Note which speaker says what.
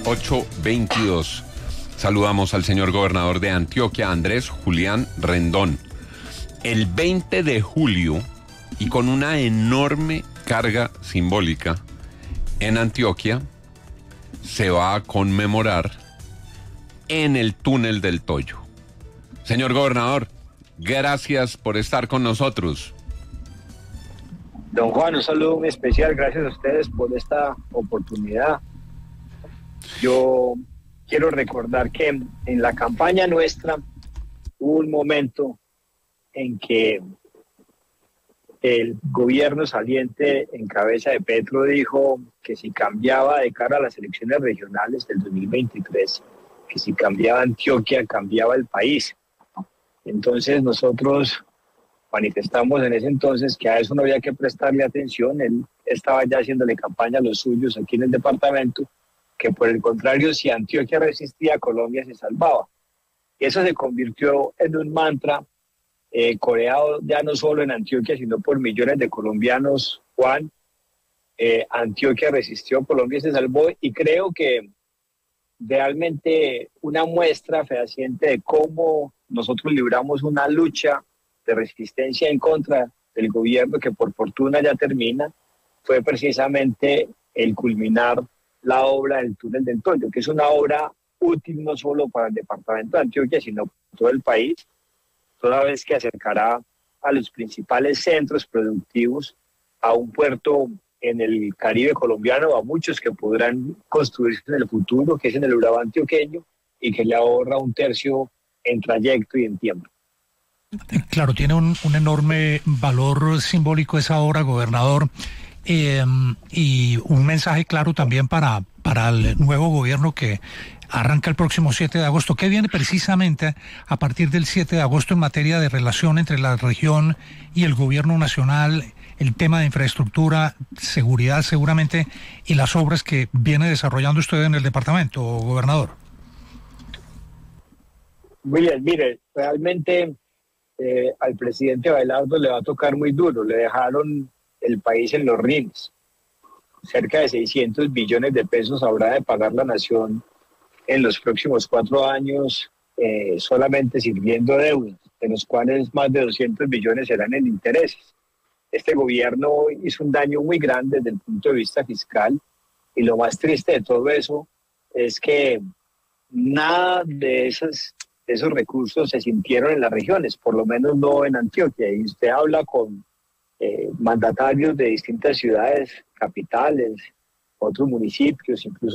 Speaker 1: 8:22. Saludamos al señor gobernador de Antioquia, Andrés Julián Rendón. El 20 de julio, y con una enorme carga simbólica, en Antioquia se va a conmemorar en el túnel del Toyo. Señor gobernador, gracias por estar con nosotros.
Speaker 2: Don Juan, un saludo muy especial, gracias a ustedes por esta oportunidad. Yo quiero recordar que en la campaña nuestra hubo un momento en que el gobierno saliente en cabeza de Petro dijo que si cambiaba de cara a las elecciones regionales del 2023, que si cambiaba Antioquia, cambiaba el país. Entonces nosotros manifestamos en ese entonces que a eso no había que prestarle atención. Él estaba ya haciéndole campaña a los suyos aquí en el departamento, que por el contrario, si Antioquia resistía, Colombia se salvaba. Y eso se convirtió en un mantra coreado ya no solo en Antioquia, sino por millones de colombianos. Juan, Antioquia resistió, Colombia se salvó, y creo que realmente una muestra fehaciente de cómo nosotros libramos una lucha de resistencia en contra del gobierno, que por fortuna ya termina, fue precisamente el culminar la obra del túnel del Toyo, que es una obra útil no solo para el departamento de Antioquia, sino para todo el país, toda vez que acercará a los principales centros productivos, a un puerto en el Caribe colombiano, a muchos que podrán construirse en el futuro, que es en el Urabá antioqueño, y que le ahorra 1/3 en trayecto y en tiempo.
Speaker 3: Claro, tiene un enorme valor simbólico esa obra, gobernador, y un mensaje claro también para el nuevo gobierno que arranca el próximo 7 de agosto. ¿Qué viene precisamente a partir del 7 de agosto en materia de relación entre la región y el gobierno nacional, el tema de infraestructura, seguridad seguramente, y las obras que viene desarrollando usted en el departamento, gobernador?
Speaker 2: William, mire, realmente al presidente Abelardo le va a tocar muy duro. Le dejaron el país en los rines. Cerca de 600 billones de pesos habrá de pagar la nación en los próximos 4 años, solamente sirviendo deudas, de los cuales más de 200 billones serán en intereses. Este gobierno hizo un daño muy grande desde el punto de vista fiscal, y lo más triste de todo eso es que nada de esos recursos se sintieron en las regiones, por lo menos no en Antioquia. Y usted habla con mandatarios de distintas ciudades, capitales, otros municipios, incluso